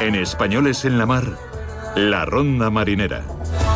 En Españoles en la Mar, la Ronda Marinera.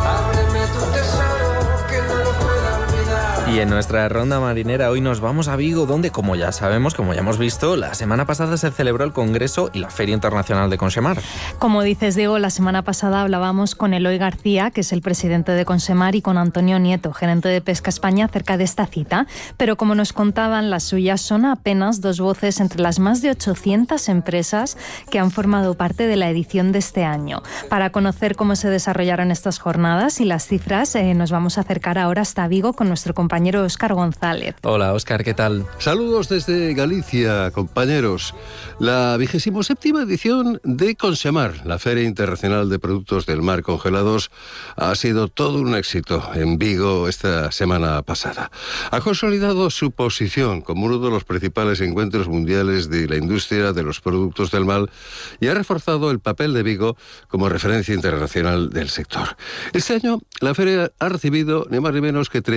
Y en nuestra ronda marinera hoy nos vamos a Vigo, donde, como ya sabemos, como ya hemos visto, la semana pasada se celebró el Congreso y la Feria Internacional de Consemar. Como dices, Diego, la semana pasada hablábamos con Eloy García, que es el presidente de Consemar, y con Antonio Nieto, gerente de Pesca España, acerca de esta cita. Pero como nos contaban, las suyas son apenas dos voces entre las más de 800 empresas que han formado parte de la edición de este año. Para conocer cómo se desarrollaron estas jornadas y las cifras, nos vamos a acercar ahora hasta Vigo con nuestro compañero Óscar González. Hola, Óscar, ¿qué tal? Saludos desde Galicia, compañeros. La 27ª edición de Consemar, la Feria Internacional de Productos del Mar Congelados, ha sido todo un éxito en Vigo esta semana pasada. Ha consolidado su posición como uno de los principales encuentros mundiales de la industria de los productos del mar y ha reforzado el papel de Vigo como referencia internacional del sector. Este año, la feria ha recibido ni más ni menos que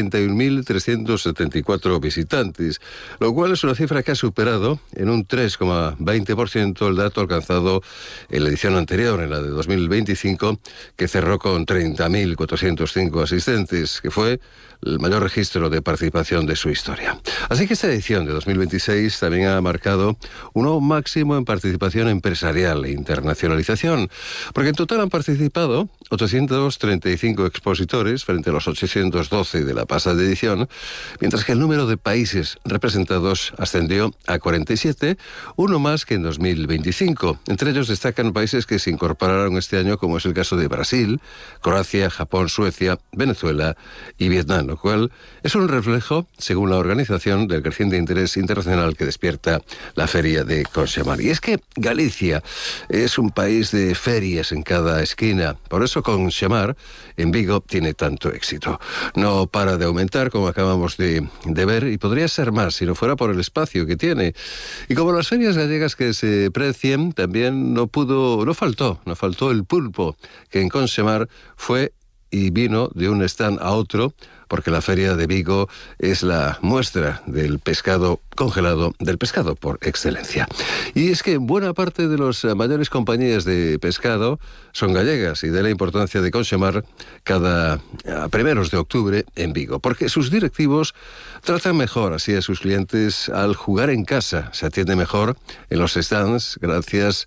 31.374 visitantes, lo cual es una cifra que ha superado en un 3,20% el dato alcanzado en la edición anterior, en la de 2025, que cerró con 30.405 asistentes, que fue el mayor registro de participación de su historia. Así que esta edición de 2026 también ha marcado un nuevo máximo en participación empresarial e internacionalización, porque en total han participado 835 expositores frente a los 812 de la pasada edición, mientras que el número de países representados ascendió a 47, uno más que en 2025. Entre ellos destacan países que se incorporaron este año, como es el caso de Brasil, Croacia, Japón, Suecia, Venezuela y Vietnam, lo cual es un reflejo, según la organización, del creciente interés internacional que despierta la Feria de Consemar. Y es que Galicia es un país de ferias en cada esquina, por eso Consemar en Vigo tiene tanto éxito. No para de aumentar, como acabamos de ver, y podría ser más si no fuera por el espacio que tiene. Y como las ferias gallegas que se precien, también no faltó el pulpo, que en Consemar fue y vino de un stand a otro, porque la Feria de Vigo es la muestra del pescado congelado, del pescado por excelencia. Y es que buena parte de las mayores compañías de pescado son gallegas, y de la importancia de Consemar cada primeros de octubre en Vigo, porque sus directivos tratan mejor así a sus clientes al jugar en casa. Se atiende mejor en los stands gracias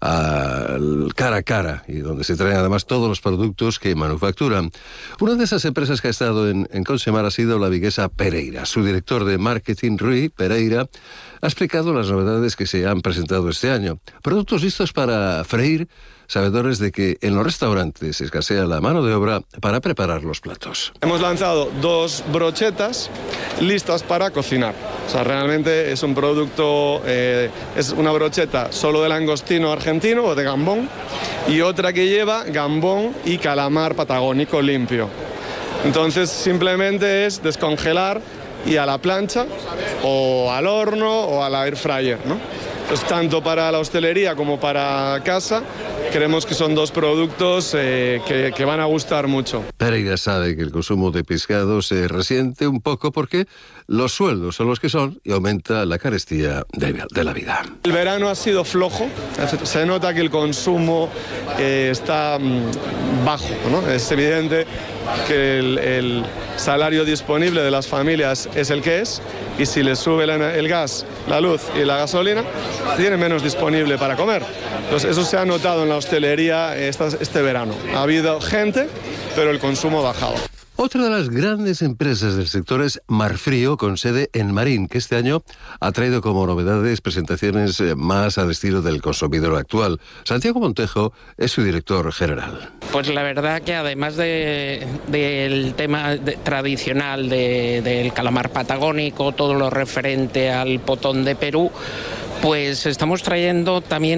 al cara a cara, y donde se traen además todos los productos que manufacturan. Una de esas empresas que ha estado en Consemar ha sido la viguesa Pereira. Su director de marketing, Rui Pereira, ha explicado las novedades que se han presentado este año. Productos listos para freír, sabedores de que en los restaurantes escasea la mano de obra para preparar los platos. Hemos lanzado 2 brochetas listas para cocinar. O sea, realmente es un producto, es una brocheta solo de langostino argentino o de gambón, y otra que lleva gambón y calamar patagónico limpio. Entonces simplemente es descongelar y a la plancha o al horno o a la air fryer, ¿no? Pues tanto para la hostelería como para casa creemos que son 2 productos que van a gustar mucho. Pereira sabe que el consumo de pescado se resiente un poco porque los sueldos son los que son y aumenta la carestía de la vida. El verano ha sido flojo, se nota que el consumo está bajo, ¿no? Es evidente que el salario disponible de las familias es el que es, y si les sube el gas, la luz y la gasolina, tienen menos disponible para comer. Entonces eso se ha notado en la hostelería este verano. Ha habido gente, pero el consumo ha bajado. Otra de las grandes empresas del sector es Marfrío, con sede en Marín, que este año ha traído como novedades presentaciones más al estilo del consumidor actual. Santiago Montejo es su director general. Pues la verdad que además del tema tradicional del calamar patagónico, todo lo referente al potón de Perú, pues estamos trayendo también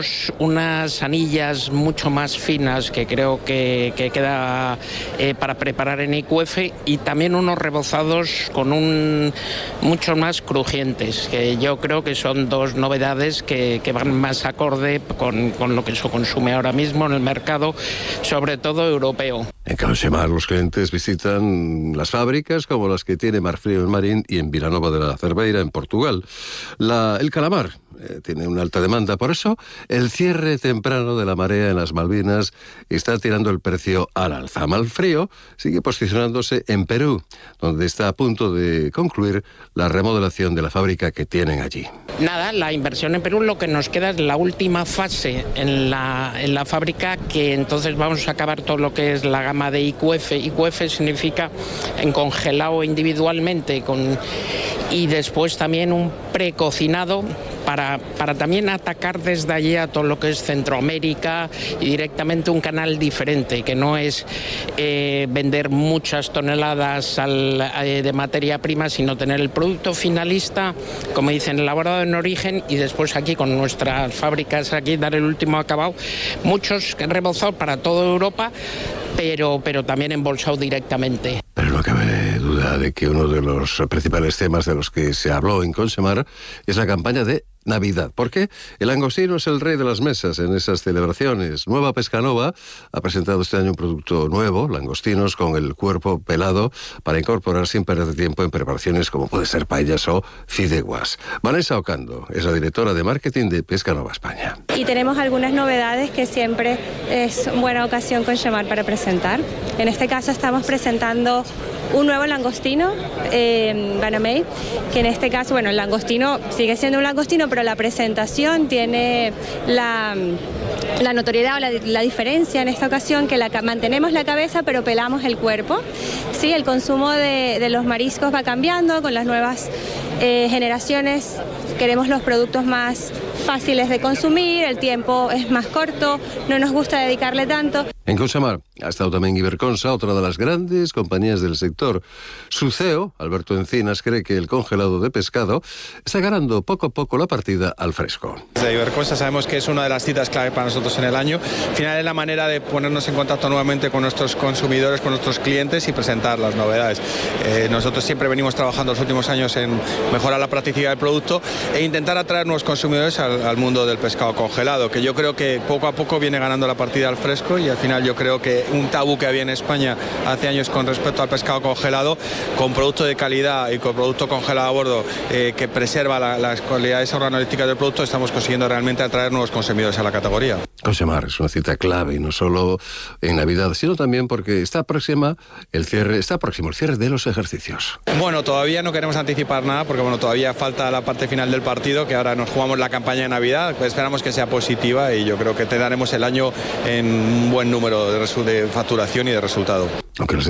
unas anillas mucho más finas que creo que queda para preparar en IQF, y también unos rebozados con mucho más crujientes, que yo creo que son 2 novedades que van más acorde con lo que se consume ahora mismo en el mercado, sobre todo europeo. En Consemar los clientes visitan las fábricas como las que tiene Marfrío en Marín y en Vilanova de la Cerveira, en Portugal. El calamar tiene una alta demanda. Por eso, el cierre temprano de la marea en las Malvinas está tirando el precio al alza. Malfrío sigue posicionándose en Perú, donde está a punto de concluir la remodelación de la fábrica que tienen allí. Nada, la inversión en Perú, lo que nos queda es la última fase en la fábrica, que entonces vamos a acabar todo lo que es la gama de IQF. IQF significa en congelado individualmente y después también un precocinado para también atacar desde allí a todo lo que es Centroamérica y directamente un canal diferente, que no es vender muchas toneladas de materia prima, sino tener el producto finalista, como dicen, elaborado en origen, y después aquí con nuestras fábricas aquí dar el último acabado, muchos rebozados para toda Europa, pero también embolsados directamente. Pero no cabe duda de que uno de los principales temas de los que se habló en Consemar es la campaña de Navidad, porque el langostino es el rey de las mesas en esas celebraciones. Nueva Pescanova ha presentado este año un producto nuevo, langostinos con el cuerpo pelado, para incorporar sin perder tiempo en preparaciones como puede ser paellas o fideuás. Vanessa Ocando es la directora de marketing de Pescanova España. Y tenemos algunas novedades que siempre es buena ocasión Consemar para presentar. En este caso estamos presentando un nuevo langostino, Banamey, que en este caso, el langostino sigue siendo un langostino, pero la presentación tiene la notoriedad o la diferencia en esta ocasión, que mantenemos la cabeza pero pelamos el cuerpo. Sí, el consumo de los mariscos va cambiando con las nuevas generaciones. Queremos los productos más fáciles de consumir, el tiempo es más corto, no nos gusta dedicarle tanto. En Consemar ha estado también Iberconsa, otra de las grandes compañías del sector. Su CEO, Alberto Encinas, cree que el congelado de pescado está ganando poco a poco la partida al fresco. De Iberconsa sabemos que es una de las citas clave para nosotros en el año. Al final es la manera de ponernos en contacto nuevamente con nuestros consumidores, con nuestros clientes y presentar las novedades. Nosotros siempre venimos trabajando los últimos años en mejorar la practicidad del producto e intentar atraer nuevos consumidores al mundo del pescado congelado, que yo creo que poco a poco viene ganando la partida al fresco, y al final yo creo que un tabú que había en España hace años con respecto al pescado congelado, con producto de calidad y con producto congelado a bordo que preserva las cualidades organolépticas del producto, estamos consiguiendo realmente atraer nuevos consumidores a la categoría. Consemar es una cita clave, y no solo en Navidad, sino también porque está próximo el cierre de los ejercicios. Bueno, todavía no queremos anticipar nada porque todavía falta la parte final del partido, que ahora nos jugamos la campaña de Navidad, pues esperamos que sea positiva y yo creo que te daremos el año en un buen número de facturación y de resultado. Aunque